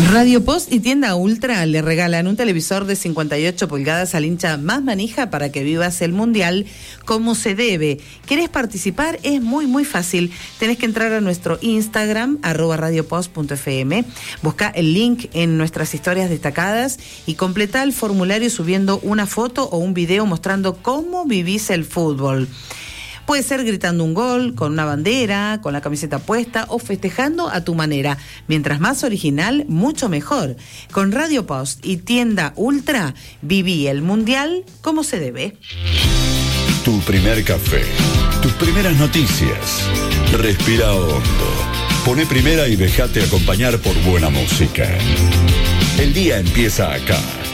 Radio Post y Tienda Ultra le regalan un televisor de 58 pulgadas al hincha más manija para que vivas el Mundial como se debe. ¿Querés participar? Es muy fácil. Tenés que entrar a nuestro Instagram, @radiopost.fm, busca el link en nuestras historias destacadas y completá el formulario subiendo una foto o un video mostrando cómo vivís el fútbol. Puede ser gritando un gol, con una bandera, con la camiseta puesta o festejando a tu manera. Mientras más original, mucho mejor. Con Radio Post y Tienda Ultra, viví el Mundial como se debe. Tu primer café, tus primeras noticias. Respira hondo. Poné primera y dejate acompañar por buena música. El día empieza acá.